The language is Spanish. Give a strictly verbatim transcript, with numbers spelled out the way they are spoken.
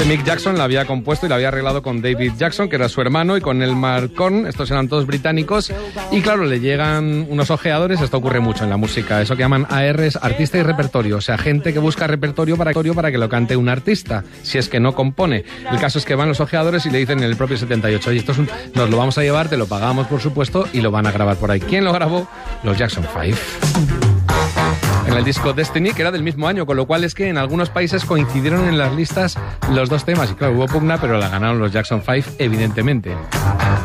Este Mick Jackson la había compuesto y la había arreglado con David Jackson, que era su hermano, y con Elmar Korn. Estos eran todos británicos. Y claro, le llegan unos ojeadores. Esto ocurre mucho en la música. Eso que llaman A Rs, artista y repertorio. O sea, gente que busca repertorio para, para que lo cante un artista, si es que no compone. El caso es que van los ojeadores y le dicen en el propio setenta y ocho, oye, esto es un, nos lo vamos a llevar, te lo pagamos, por supuesto, y lo van a grabar por ahí. ¿Quién lo grabó? Los Jackson Five. En el disco Destiny, que era del mismo año, con lo cual es que en algunos países coincidieron en las listas los dos temas. Y claro, hubo pugna, pero la ganaron los Jackson Five, evidentemente.